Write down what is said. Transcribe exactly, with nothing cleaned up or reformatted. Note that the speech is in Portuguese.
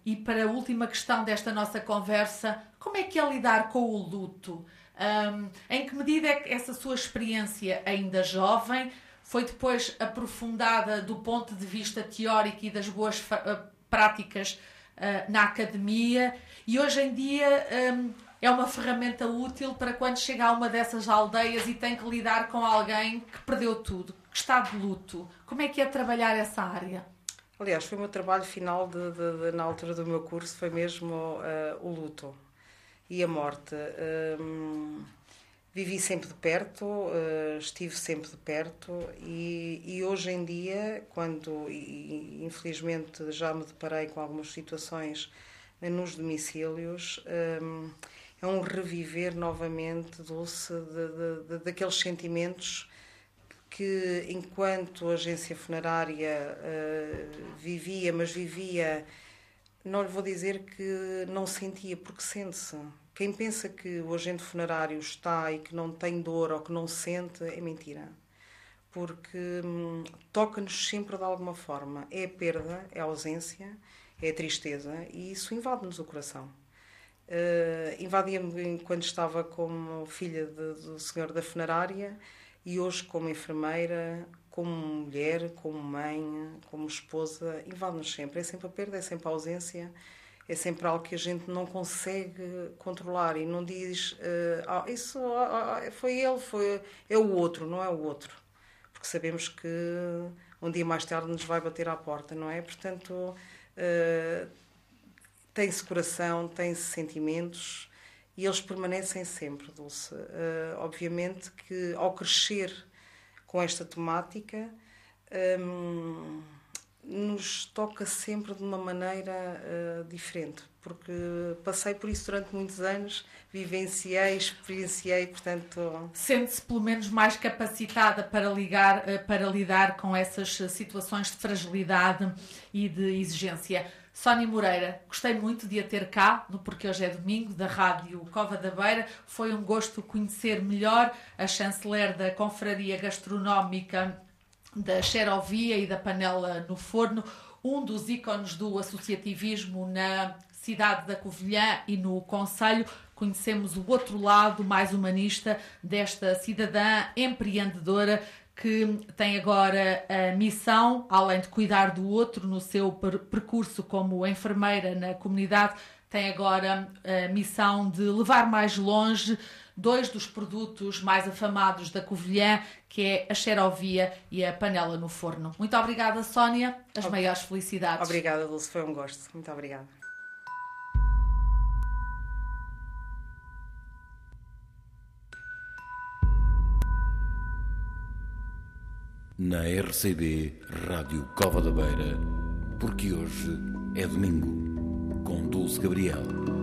e para a última questão desta nossa conversa, como é que é lidar com o luto? Um, em que medida é que essa sua experiência ainda jovem foi depois aprofundada do ponto de vista teórico e das boas fa- práticas uh, na academia, e hoje em dia um, é uma ferramenta útil para quando chega a uma dessas aldeias e tem que lidar com alguém que perdeu tudo, que está de luto? Como é que é trabalhar essa área? Aliás, foi o meu trabalho final de, de, de, na altura do meu curso, foi mesmo uh, o luto e a morte. Um, vivi sempre de perto, uh, estive sempre de perto e, e hoje em dia, quando e, infelizmente já me deparei com algumas situações nos domicílios, um, é um reviver novamente, Dulce, de, de, de, daqueles sentimentos que, enquanto agência funerária, uh, vivia, mas vivia, não lhe vou dizer que não sentia, porque sente-se. Quem pensa que o agente funerário está e que não tem dor ou que não sente, é mentira. Porque hum, toca-nos sempre de alguma forma. É a perda, é a ausência, é a tristeza e isso invade-nos o coração. Uh, invadia-me quando estava como filha de, do senhor da funerária e hoje como enfermeira, como mulher, como mãe, como esposa, invade-nos sempre. É sempre a perda, é sempre a ausência. É sempre algo que a gente não consegue controlar e não diz uh, ah, isso ah, foi ele, foi, é o outro, não é o outro. Porque sabemos que um dia mais tarde nos vai bater à porta, não é? Portanto, uh, tem-se coração, tem-se sentimentos e eles permanecem sempre, Dulce. Uh, obviamente que ao crescer com esta temática, um, nos toca sempre de uma maneira uh, diferente, porque passei por isso durante muitos anos, vivenciei, experienciei, portanto... Sente-se pelo menos mais capacitada para, ligar, uh, para lidar com essas situações de fragilidade e de exigência. Sónia Moreira, gostei muito de a ter cá, no Porque Hoje é Domingo, da Rádio Cova da Beira. Foi um gosto conhecer melhor a chanceler da Confraria Gastronómica da Xerovia e da Panela no Forno, um dos ícones do associativismo na cidade da Covilhã e no concelho. Conhecemos o outro lado mais humanista desta cidadã empreendedora que tem agora a missão, além de cuidar do outro no seu percurso como enfermeira na comunidade, tem agora a missão de levar mais longe dois dos produtos mais afamados da Covilhã, que é a Xerovia e a Panela no Forno. Muito obrigada, Sónia. As Ob- maiores felicidades. Obrigada, Dulce. Foi um gosto. Muito obrigada. Na R C B Rádio Cova da Beira, porque hoje é domingo, com Dulce Gabriel.